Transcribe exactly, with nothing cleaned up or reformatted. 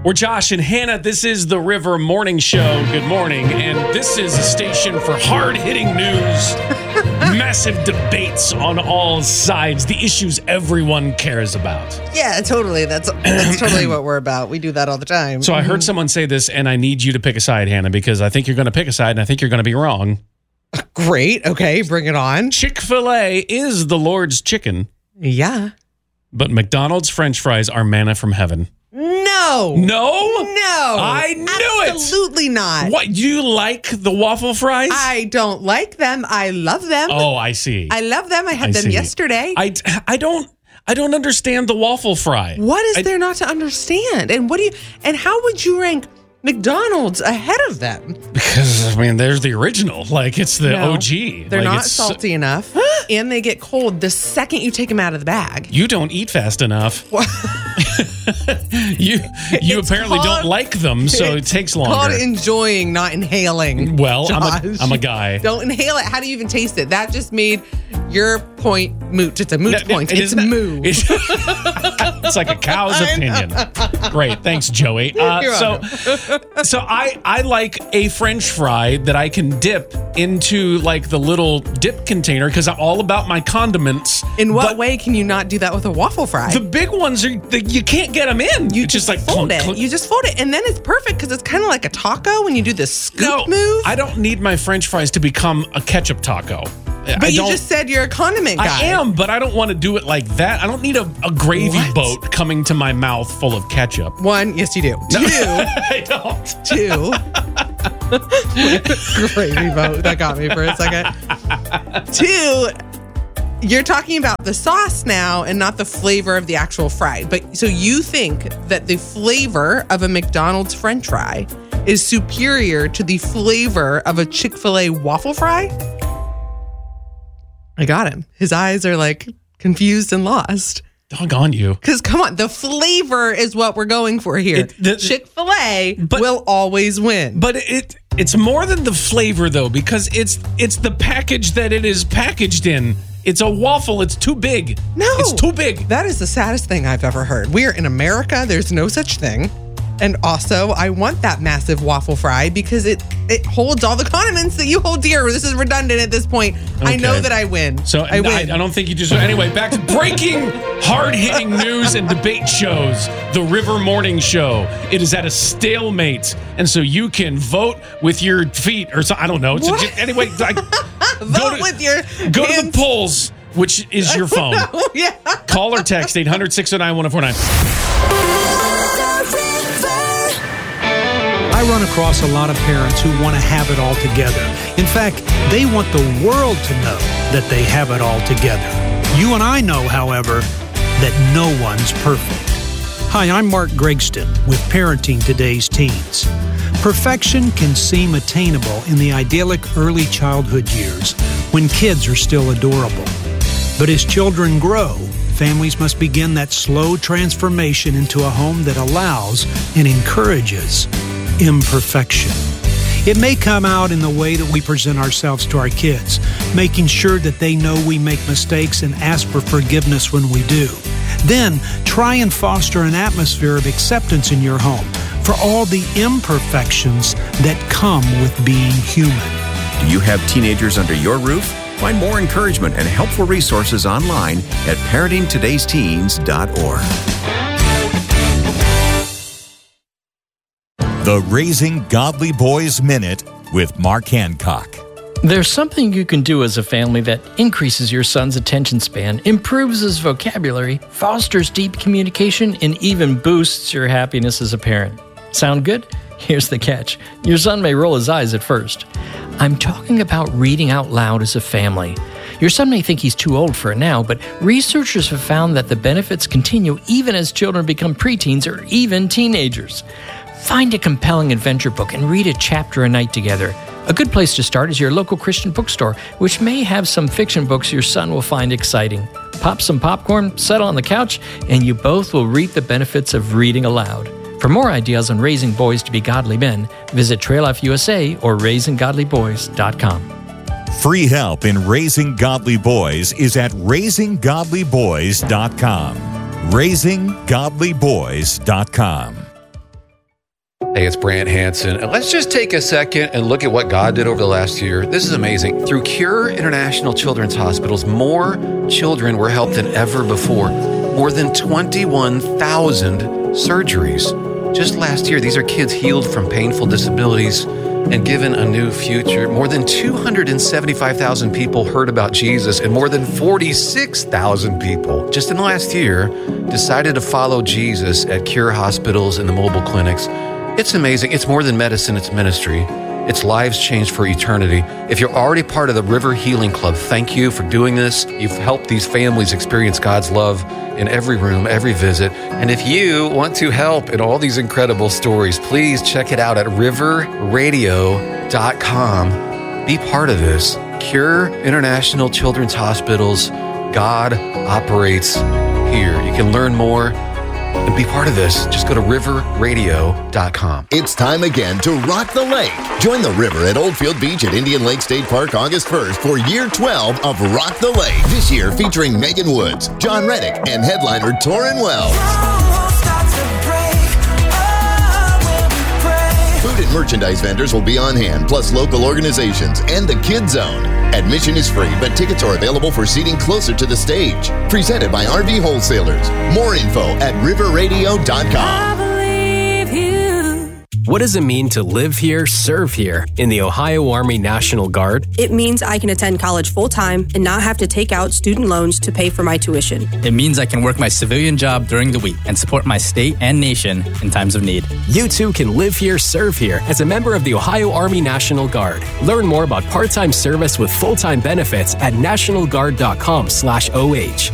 We're Josh and Hannah. This is the River Morning Show. Good morning. And this is a station for hard-hitting news, massive debates on all sides, the issues everyone cares about. Yeah, totally. That's that's totally what we're about. We do that all the time. So I heard someone say this, and I need you to pick a side, Hannah, because I think you're going to pick a side, and I think you're going to be wrong. Great. Okay, bring it on. Chick-fil-A is the Lord's chicken, Yeah. but McDonald's French fries are manna from heaven. No. No? No. I knew it. Absolutely not. What, you like the waffle fries? I don't like them. I love them. Oh, I see. I love them. I had I them see. yesterday. I, I don't I don't understand the waffle fry. What is I, there not to understand? And what do you and how would you rank McDonald's ahead of them? Because, I mean, there's the original. Like, it's the No, O G. They're like, not it's, salty enough, and they get cold the second you take them out of the bag. You don't eat fast enough. you you It's apparently called- don't like them, so it takes Called longer. enjoying, not inhaling. Well, I'm a, Josh. I'm a guy. Don't inhale it. How do you even taste it? That just made your point moot. It's a moot That- point. it It's is not- moo. It's, it's like a cow's opinion. Great, thanks, Joey. Uh, You're so, so I I like a French fry that I can dip into like the little dip container because I'm all about my condiments. In what but way can you not do that with a waffle fry? The big ones are the, you can't get them in. you It's just, just like fold clunk, it. clunk. You just fold it, and then it's perfect because it's kind of like a taco when you do the scoop No, move. I don't need my French fries to become a ketchup taco. but I you don't, just said you're a condiment guy. I am, but I don't want to do it like that. I don't need a, a gravy What? boat coming to my mouth full of ketchup. One, yes, you do. Two, I don't. two. Gravy boat. That got me for a second. Two, you're talking about the sauce now and not the flavor of the actual fry. But so you think that the flavor of a McDonald's French fry is superior to the flavor of a Chick-fil-A waffle fry? I got him. His eyes are like confused and lost. Doggone you. Because come on, the flavor is what we're going for here. It- the- Chick-fil-A But- will always win. But it it's more than the flavor though, because it's it's the package that it is packaged in. It's a waffle. It's too big. No. It's too big. That is the saddest thing I've ever heard. We are in America. There's no such thing. And also, I want that massive waffle fry because it it holds all the condiments that you hold dear. This is redundant at this point. I know Okay. that I win. So I I, win. I don't think you just. Anyway, back to breaking, hard-hitting news and debate shows. The River Morning Show. It is at a stalemate, and so you can vote with your feet or so. I don't know. It's a- What? anyway, like, Vote to- with your go to the hands. polls, which is your phone. Oh, yeah. Call or text eight hundred, six oh nine, one oh four nine. I run across a lot of parents who want to have it all together. In fact, they want the world to know that they have it all together. You and I know, however, that no one's perfect. Hi, I'm Mark Gregston with Parenting Today's Teens. Perfection can seem attainable in the idyllic early childhood years when kids are still adorable. But as children grow, families must begin that slow transformation into a home that allows and encourages imperfection. It may come out in the way that we present ourselves to our kids, making sure that they know we make mistakes and ask for forgiveness when we do. Then, try and foster an atmosphere of acceptance in your home for all the imperfections that come with being human. Do you have teenagers under your roof? Find more encouragement and helpful resources online at parenting todays teens dot org. The Raising Godly Boys Minute with Mark Hancock. There's something you can do as a family that increases your son's attention span, improves his vocabulary, fosters deep communication, and even boosts your happiness as a parent. Sound good? Here's the catch. Your son may roll his eyes at first. I'm talking about reading out loud as a family. Your son may think he's too old for it now, but researchers have found that the benefits continue even as children become preteens or even teenagers. Find a compelling adventure book and read a chapter a night together. A good place to start is your local Christian bookstore, which may have some fiction books your son will find exciting. Pop some popcorn, settle on the couch, and you both will reap the benefits of reading aloud. For more ideas on raising boys to be godly men, visit Trail Life U S A or raising godly boys dot com. Free help in raising godly boys is at raising godly boys dot com. raising godly boys dot com. Hey, it's Brant Hansen, and let's just take a second and look at what God did over the last year. This is amazing. Through Cure International Children's Hospitals, more children were helped than ever before. More than twenty-one thousand surgeries. Just last year, these are kids healed from painful disabilities and given a new future. More than two hundred seventy-five thousand people heard about Jesus, and more than forty-six thousand people just in the last year decided to follow Jesus at Cure hospitals and the mobile clinics. It's amazing. It's more than medicine, it's ministry. It's lives changed for eternity. If you're already part of the River Healing Club, thank you for doing this. You've helped these families experience God's love in every room, every visit. And if you want to help in all these incredible stories, please check it out at river radio dot com. Be part of this. Cure International Children's Hospitals. God operates here. You can learn more and be part of this. Just go to river radio dot com. It's time again to rock the lake. Join the river at Oldfield Beach at Indian Lake State Park August first for year twelve of Rock the Lake. This year featuring Megan Woods, John Reddick, and headliner Torrin Wells. Food and merchandise vendors will be on hand, plus local organizations and the Kids Zone. Admission is free, but tickets are available for seating closer to the stage. Presented by R V Wholesalers. More info at river radio dot com. What does it mean to live here, serve here in the Ohio Army National Guard? It means I can attend college full-time and not have to take out student loans to pay for my tuition. It means I can work my civilian job during the week and support my state and nation in times of need. You too can live here, serve here as a member of the Ohio Army National Guard. Learn more about part-time service with full-time benefits at national guard dot com slash O H.